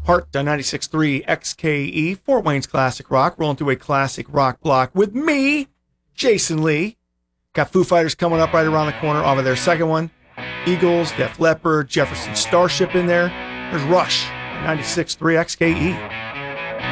Heart 96.3 XKE, Fort Wayne's classic rock, rolling through a classic rock block with me, Jason Lee. Got Foo Fighters coming up right around the corner off of their second one. Eagles, Def Leppard, Jefferson Starship in there. There's Rush, 96.3 XKE.